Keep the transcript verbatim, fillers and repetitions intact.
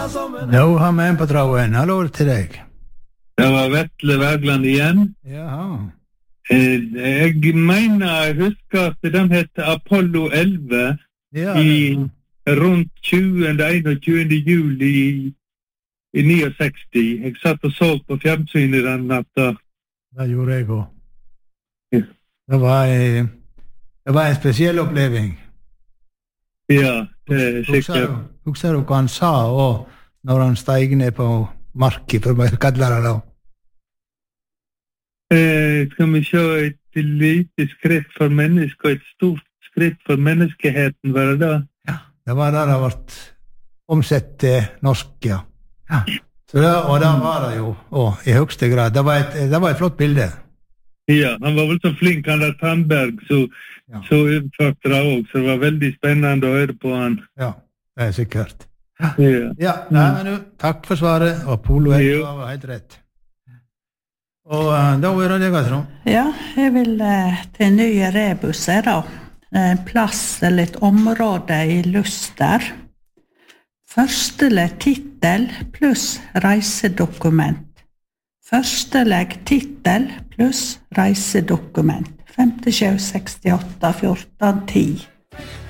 Nå har vi en på tråden. Hallo til deg. Det var Vetle Wergeland igjen. Jaha. Eh, Jeg mener, jeg husker at den heter Apollo elleve Ja, i det, rundt tjuende, einogtjuende juli i, i sekstini. Jeg satt og så på fjernsynet den natta. det gjorde jeg også. Ja. Det var, en- det var en spesiell oppleving. Ja, det er Husker sikkert. du, husker du hva han sa og når han steg ned på marken, for å kalle det da? Eh, skal vi se et lite skritt for mennesker og et stort skritt for menneskeheten, var det da? Ja, det var det det ble omsett til norsk, ja. Ja. Så det, og det var det jo, og i høyeste grad. Det var et, det var et flott bilde. Ja, han var vel så flink, han der Tandberg, så, Ja. så utførte det også, så det var veldig spennende å høre på han. Ja, det er sikkert. Ja. Ja, nei, men du, takk for svaret, og Polo Jo. var helt rett. Og uh, da er det deg, Trond. Ja, jeg vil eh, til nye rebuser da. En plass eller et område i Luster. Førstelegg titel pluss reisedokument. Førstelegg titel pluss reisedokument. femtisju sekstiåtte fjorten ti.